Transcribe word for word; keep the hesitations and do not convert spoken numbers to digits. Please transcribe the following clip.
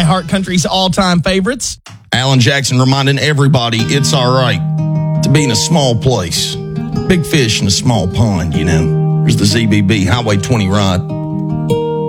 iHeart Country's all-time favorites. Alan Jackson reminding everybody it's all right to be in a small place. Big fish in a small pond, you know. There's the Z B B Highway twenty ride.